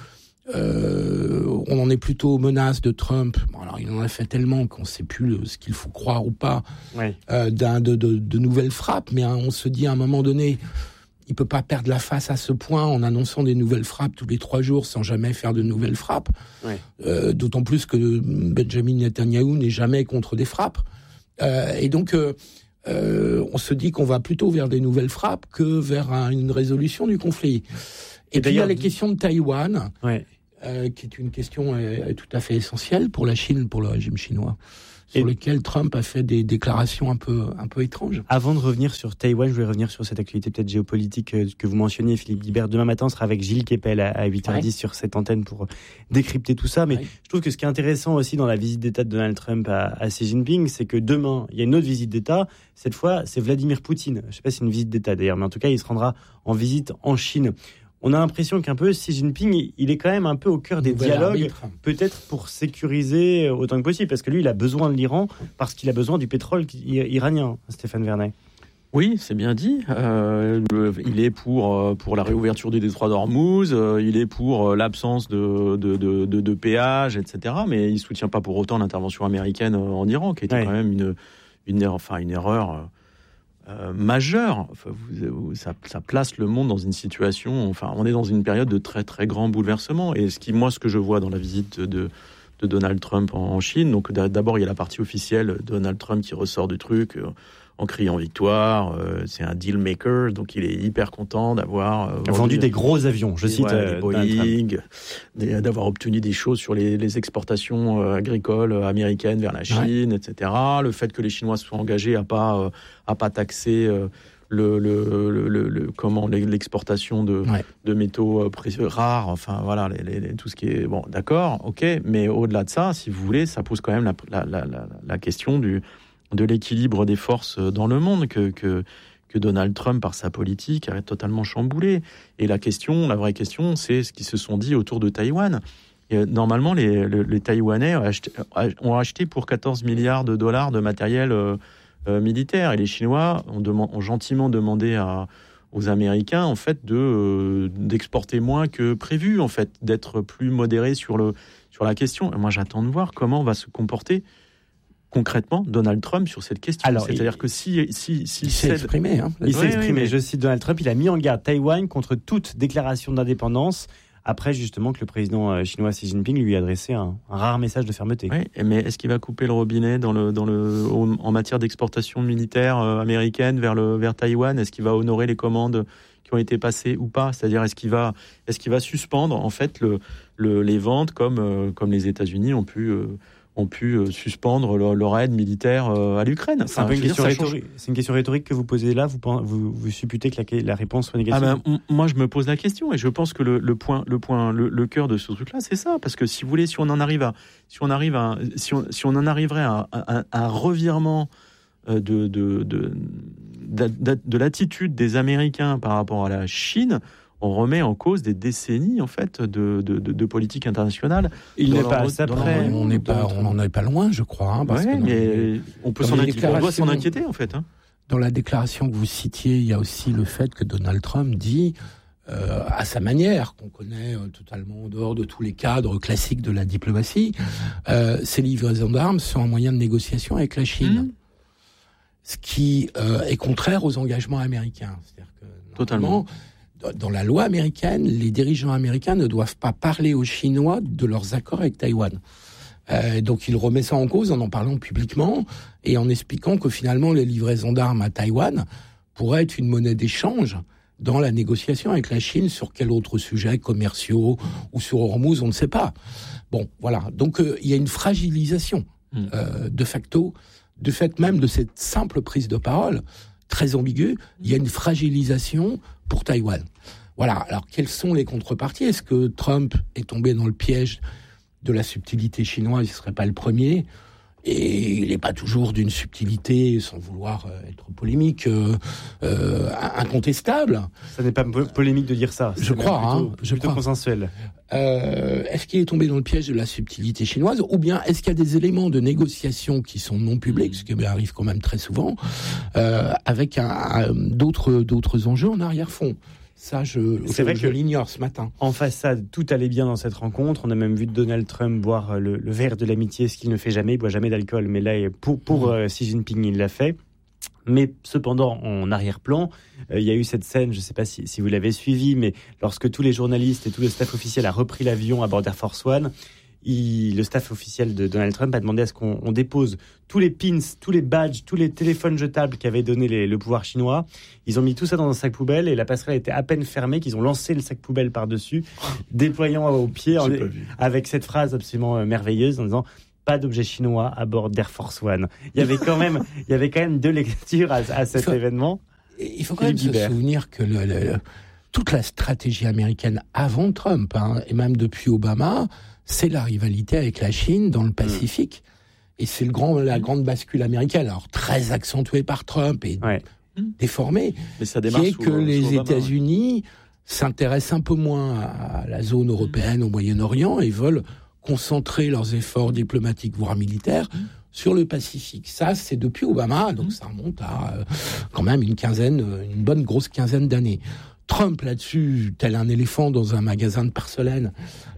euh, on en est plutôt aux menaces de Trump. Bon, alors il en a fait tellement qu'on ne sait plus ce qu'il faut croire ou pas, ouais. euh, d'un, de, de, de nouvelles frappes, mais hein, on se dit à un moment donné, il peut pas perdre la face à ce point en annonçant des nouvelles frappes tous les trois jours sans jamais faire de nouvelles frappes. Ouais. Euh, d'autant plus que Benjamin Netanyahou n'est jamais contre des frappes. Euh, et donc, euh, euh, on se dit qu'on va plutôt vers des nouvelles frappes que vers un, une résolution du conflit. Et, et puis il y a les questions de Taïwan, ouais. euh, qui est une question euh, tout à fait essentielle pour la Chine, pour le régime chinois, sur et lequel Trump a fait des déclarations un peu, un peu étranges. Avant de revenir sur Taïwan, je voulais revenir sur cette actualité peut-être géopolitique que vous mentionniez, Philippe Guibert. Demain matin, on sera avec Gilles Kepel à huit heures dix ouais. sur cette antenne pour décrypter tout ça. Mais ouais. je trouve que ce qui est intéressant aussi dans la visite d'État de Donald Trump à, à Xi Jinping, c'est que demain, il y a une autre visite d'État. Cette fois, c'est Vladimir Poutine. Je ne sais pas si c'est une visite d'État d'ailleurs, mais en tout cas, il se rendra en visite en Chine. On a l'impression qu'un peu Xi Jinping, il est quand même un peu au cœur des Nouvel dialogues, arbitre. Peut-être pour sécuriser autant que possible, parce que lui, il a besoin de l'Iran, parce qu'il a besoin du pétrole iranien, Stéphane Vernet. Oui, c'est bien dit. Euh, il est pour, pour la réouverture du détroit d'Ormuz, euh, il est pour l'absence de, de, de, de, de péage, et cetera. Mais il ne soutient pas pour autant l'intervention américaine en Iran, qui était ouais. quand même une, une, enfin, une erreur... Euh, majeur. Enfin, vous, vous, ça, ça place le monde dans une situation. Enfin, on est dans une période de très très grand bouleversement. Et ce qui, moi, ce que je vois dans la visite de, de Donald Trump en, en Chine, donc d'abord il y a la partie officielle, Donald Trump qui ressort du truc euh, en criant victoire. Euh, c'est un deal maker, donc il est hyper content d'avoir euh, vendu des gros avions. Je cite ouais, euh, Boeing, des, d'avoir obtenu des choses sur les, les exportations euh, agricoles euh, américaines vers la Chine, ouais. et cetera. Le fait que les Chinois soient engagés à pas euh, à pas taxer euh, le, le, le, le, le comment l'exportation de, ouais. de métaux euh, précieux rares. Enfin voilà, les, les, les, tout ce qui est bon, d'accord, ok. Mais au-delà de ça, si vous voulez, ça pose quand même la, la, la, la, la question du de l'équilibre des forces dans le monde que, que, que Donald Trump, par sa politique, a totalement chamboulé. Et la question, la vraie question, c'est ce qu'ils se sont dit autour de Taïwan. Et normalement, les, les, les Taïwanais ont acheté, ont acheté pour quatorze milliards de dollars de matériel euh, euh, militaire. Et les Chinois ont, demandé, ont gentiment demandé à, aux Américains, en fait, de, euh, d'exporter moins que prévu, en fait, d'être plus modérés sur, le, sur la question. Et moi, j'attends de voir comment va se comporter concrètement Donald Trump sur cette question. Alors, c'est-à-dire il, que si, si, si il s'est exprimé, hein, il s'est oui, exprimé. Oui, mais... Je cite Donald Trump, il a mis en garde Taïwan contre toute déclaration d'indépendance. Après justement que le président chinois Xi Jinping lui a adressé un, un rare message de fermeté. Oui, mais est-ce qu'il va couper le robinet dans le, dans le, en matière d'exportation militaire américaine vers, le, vers Taïwan? Est-ce qu'il va honorer les commandes qui ont été passées ou pas? C'est-à-dire est-ce qu'il va, est-ce qu'il va suspendre en fait le, le, les ventes comme, comme les États-Unis ont pu euh, ont pu euh, suspendre leur, leur aide militaire euh, à l'Ukraine. C'est, enfin, un peu une question dire, rhétorique. C'est une question rhétorique que vous posez là. Vous, vous, vous supputez que la, la réponse soit négative? Ah ben, m- moi, je me pose la question et je pense que le, le point, le point, le, le cœur de ce truc-là, c'est ça. Parce que si vous voulez, si on en arrive à, si on arrive à, si on, si on en arriverait à, à, à un revirement de, de, de, de, de, de l'attitude des Américains par rapport à la Chine, on remet en cause des décennies en fait de, de, de, de politique internationale. Il n'est pas ça près. On n'est pas, on n'en est pas loin, je crois. Hein, parce ouais, que mais les, on peut s'en inquiéter. On doit s'en inquiéter en fait. Hein. Dans la déclaration que vous citiez, il y a aussi le fait que Donald Trump dit, euh, à sa manière, qu'on connaît euh, totalement en dehors de tous les cadres classiques de la diplomatie, euh, ces livraisons d'armes sont un moyen de négociation avec la Chine, mmh. ce qui euh, est contraire aux engagements américains. C'est-à-dire que totalement. Dans la loi américaine, les dirigeants américains ne doivent pas parler aux Chinois de leurs accords avec Taïwan. Euh, donc il remet ça en cause en en parlant publiquement et en expliquant que finalement les livraisons d'armes à Taïwan pourraient être une monnaie d'échange dans la négociation avec la Chine sur quel autre sujet, commerciaux ou sur Hormuz, on ne sait pas. Bon, voilà. Donc euh, il y a une fragilisation euh, de facto, du fait même de cette simple prise de parole très ambiguë, il y a une fragilisation pour Taïwan. Voilà. Alors, quelles sont les contreparties? Est-ce que Trump est tombé dans le piège de la subtilité chinoise? Il ne serait pas le premier. Et il n'est pas toujours d'une subtilité, sans vouloir être polémique, euh, euh, incontestable. Ça n'est pas polémique de dire ça. Je crois, plutôt, hein, je plutôt crois. consensuel. Euh, est-ce qu'il est tombé dans le piège de la subtilité chinoise, ou bien est-ce qu'il y a des éléments de négociation qui sont non publics, ce qui arrive quand même très souvent, euh, avec un, un, d'autres, d'autres enjeux en arrière-fond? Ça, je, c'est je, vrai je que l'ignore ce matin. En façade, tout allait bien dans cette rencontre. On a même vu Donald Trump boire le, le verre de l'amitié, ce qu'il ne fait jamais. Il boit jamais d'alcool, mais là, pour, pour mmh. euh, Xi Jinping, il l'a fait. Mais cependant, en arrière-plan, euh, il y a eu cette scène, je ne sais pas si, si vous l'avez suivi, mais lorsque tous les journalistes et tout le staff officiel a repris l'avion à bord d'Air Force One, il, le staff officiel de Donald Trump a demandé à ce qu'on on dépose tous les pins, tous les badges, tous les téléphones jetables qu'avait donné les, le pouvoir chinois. Ils ont mis tout ça dans un sac poubelle et la passerelle était à peine fermée qu'ils ont lancé le sac poubelle par-dessus, déployant au pied en, avec cette phrase absolument merveilleuse en disant « Pas d'objets chinois à bord d'Air Force One ». Il y avait quand même, il y avait quand même deux lectures à, à cet il faut, événement. Il faut quand même se souvenir que le, le, toute la stratégie américaine avant Trump, hein, et même depuis Obama, c'est la rivalité avec la Chine dans le Pacifique. Mmh. Et c'est le grand, la grande bascule américaine, alors très accentuée par Trump et ouais. déformée, mais ça qui est que les États-Unis ouais. s'intéressent un peu moins à la zone européenne, mmh. au Moyen-Orient, et veulent concentrer leurs efforts diplomatiques, voire militaires, mmh. sur le Pacifique. Ça, c'est depuis Obama, donc mmh. ça remonte à euh, quand même une quinzaine, une bonne grosse quinzaine d'années. Trump, là-dessus, tel un éléphant dans un magasin de porcelaine,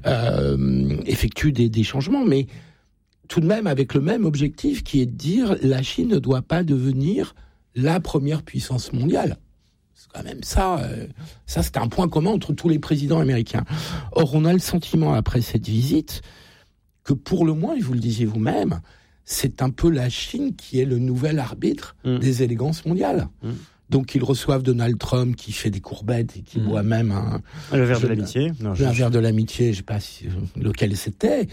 euh, effectue des, des changements, mais tout de même avec le même objectif qui est de dire la Chine ne doit pas devenir la première puissance mondiale. C'est quand même ça, euh, ça c'est un point commun entre tous les présidents américains. Or, on a le sentiment après cette visite que pour le moins, et vous le disiez vous-même, c'est un peu la Chine qui est le nouvel arbitre mmh. des élégances mondiales. Mmh. Donc, ils reçoivent Donald Trump qui fait des courbettes et qui mmh. boit même un... Le verre de l'amitié. Non, je... Un verre de l'amitié, je ne sais pas si, lequel c'était.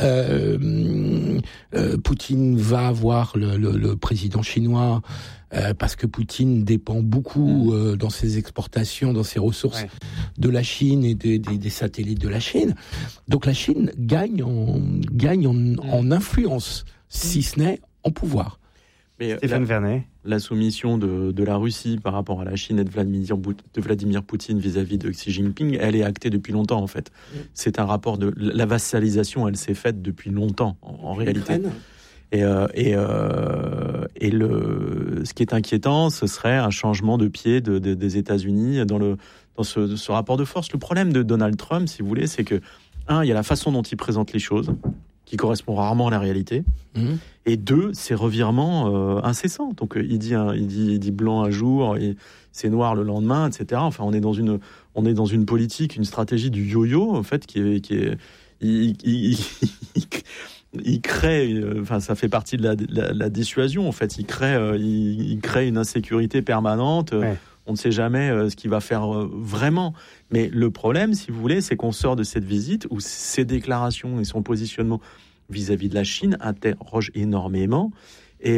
Euh, euh, Poutine va voir le, le, le président chinois euh, parce que Poutine dépend beaucoup mmh. euh, dans ses exportations, dans ses ressources ouais. de la Chine et de, de, des satellites de la Chine. Donc, la Chine gagne en, gagne en, mmh. en influence, si ce n'est en pouvoir. Mais Stéphane la, Vernet. La soumission de, de la Russie par rapport à la Chine et de Vladimir, de Vladimir Poutine vis-à-vis de Xi Jinping, elle est actée depuis longtemps en fait. Mmh. C'est un rapport de... La vassalisation, elle s'est faite depuis longtemps en, en réalité. Et, euh, et, euh, et le, ce qui est inquiétant, ce serait un changement de pied de, de, des États-Unis dans, le, dans ce, ce rapport de force. Le problème de Donald Trump, si vous voulez, c'est que, un, il y a la façon dont il présente les choses, qui correspond rarement à la réalité. Mmh. Et deux, c'est revirement euh, incessant. Donc il dit, hein, il dit, il dit blanc un jour et c'est noir le lendemain, et cetera. Enfin, on est dans une, on est dans une politique, une stratégie du yo-yo en fait, qui est, qui est, il, il, il, il crée, enfin ça fait partie de la, de la, de la dissuasion en fait. Il crée, euh, il, il crée une insécurité permanente. Ouais. On ne sait jamais euh, ce qu'il va faire euh, vraiment. Mais le problème, si vous voulez, c'est qu'on sort de cette visite où ses déclarations et son positionnement vis-à-vis de la Chine interrogent énormément. Et,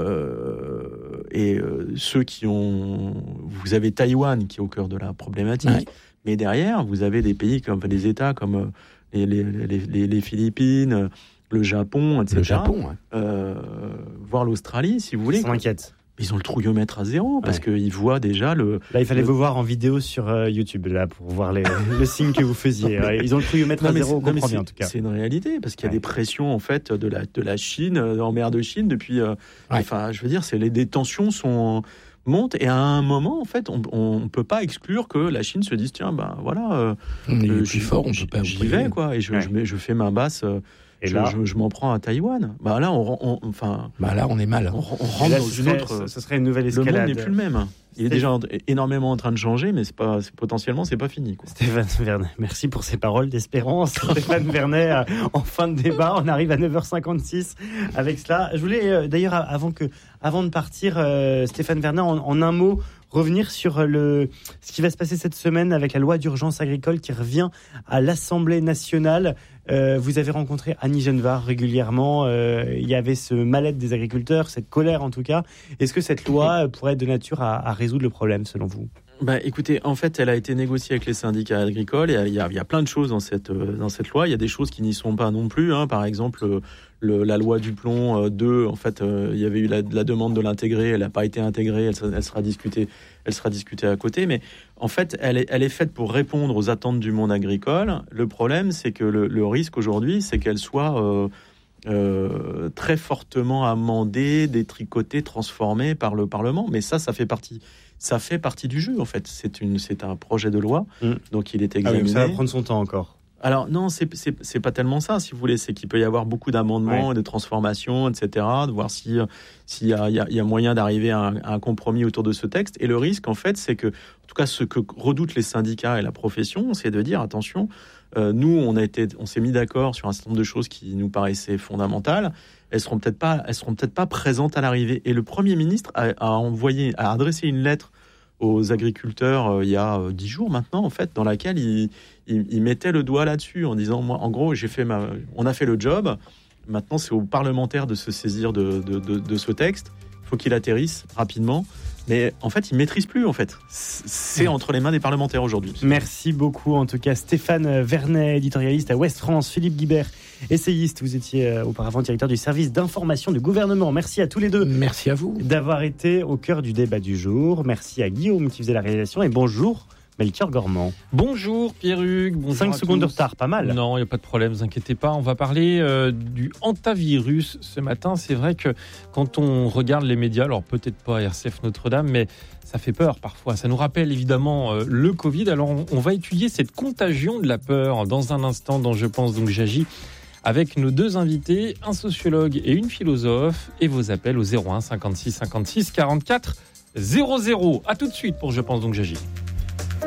euh, et euh, ceux qui ont... Vous avez Taïwan qui est au cœur de la problématique. Ouais. Mais derrière, vous avez des pays comme des États comme les, les, les, les, les Philippines, le Japon, et cetera. Le Japon, ouais. euh, voire l'Australie, si vous voulez. Ça m'inquiète. Ils ont le trouillomètre à zéro parce ouais. qu'ils voient déjà le... Là, il fallait le... vous voir en vidéo sur euh, YouTube là, pour voir les, le signe que vous faisiez. Ouais, ils ont le trouillomètre non, à zéro, on comprend bien en tout cas. C'est une réalité parce qu'il y a ouais. des pressions en fait, de, la, de la Chine, en mer de Chine, depuis... Euh, ouais. Enfin, je veux dire, c'est, les, les tensions sont... monte et à un moment en fait on ne peut pas exclure que la Chine se dise tiens ben voilà euh, on est euh, plus fort, on peut pas j'y vais quoi et je, ouais. je, mets, je fais ma basse euh, et je, là je, je m'en prends à Taïwan. Bah là on, on enfin bah là on est mal on, on rentre là, dans une serait, autre ce serait une nouvelle escalade. Le monde n'est plus le même. Il est déjà énormément en train de changer, mais c'est pas, c'est, potentiellement, c'est pas fini, quoi. Stéphane Vernet, merci pour ces paroles d'espérance. Stéphane Vernet, en fin de débat, on arrive à neuf heures cinquante-six avec cela. Je voulais euh, d'ailleurs, avant, que, avant de partir, euh, Stéphane Vernet, en, en un mot, revenir sur le, ce qui va se passer cette semaine avec la loi d'urgence agricole qui revient à l'Assemblée nationale. Euh, vous avez rencontré Annie Genevard régulièrement. Euh, il y avait ce mal-être des agriculteurs, cette colère en tout cas. Est-ce que cette loi pourrait être de nature à, à résoudre le problème selon vous ? Bah, écoutez, en fait, elle a été négociée avec les syndicats agricoles et il y a, il y a plein de choses dans cette, dans cette loi. Il y a des choses qui n'y sont pas non plus. Hein. Par exemple, le, le, la loi Duplon euh, deux, en fait, euh, il y avait eu la, la demande de l'intégrer, elle n'a pas été intégrée, elle, elle sera discutée, elle sera discutée à côté. Mais en fait, elle est, elle est faite pour répondre aux attentes du monde agricole. Le problème, c'est que le, le risque aujourd'hui, c'est qu'elle soit euh, euh, très fortement amendée, détricotée, transformée par le Parlement. Mais ça, ça fait partie. Ça fait partie du jeu, en fait. C'est, une, c'est un projet de loi, mmh. donc il est examiné. Ah oui, ça va prendre son temps encore. Alors non, c'est, c'est, c'est pas tellement ça, si vous voulez. C'est qu'il peut y avoir beaucoup d'amendements, ouais. de transformations, et cetera. De voir si, s'il y a, il y a, il y a moyen d'arriver à un, à un compromis autour de ce texte. Et le risque, en fait, c'est que, en tout cas, ce que redoutent les syndicats et la profession, c'est de dire, attention, euh, nous, on a été, on s'est mis d'accord sur un certain nombre de choses qui nous paraissaient fondamentales. Elles seront peut-être pas, elles seront peut-être pas présentes à l'arrivée. Et le Premier ministre a, a envoyé, a adressé une lettre aux agriculteurs euh, il y a dix euh, jours maintenant, en fait, dans laquelle il, il, il mettait le doigt là-dessus en disant, moi, en gros, j'ai fait ma, on a fait le job. Maintenant, c'est aux parlementaires de se saisir de, de, de, de ce texte. Il faut qu'il atterrisse rapidement. Mais en fait, ils ne maîtrisent plus, en fait. C'est entre les mains des parlementaires aujourd'hui. Merci beaucoup, en tout cas, Stéphane Vernet, éditorialiste à Ouest France, Philippe Guibert, essayiste. Vous étiez auparavant directeur du service d'information du gouvernement. Merci à tous les deux. Merci à vous. D'avoir été au cœur du débat du jour. Merci à Guillaume qui faisait la réalisation. Et bonjour, Melchior Gormand. Bonjour Pierre-Hugues. Bonjour cinq secondes tous. de retard, pas mal. Non, il n'y a pas de problème, ne vous inquiétez pas. On va parler euh, du hantavirus ce matin. C'est vrai que quand on regarde les médias, alors peut-être pas R C F Notre-Dame, mais ça fait peur parfois. Ça nous rappelle évidemment euh, le Covid. Alors on, on va étudier cette contagion de la peur dans un instant dans Je pense donc j'agis avec nos deux invités, un sociologue et une philosophe, et vos appels au zéro un cinquante-six cinquante-six quarante-quatre zéro zéro. À tout de suite pour Je pense donc j'agis.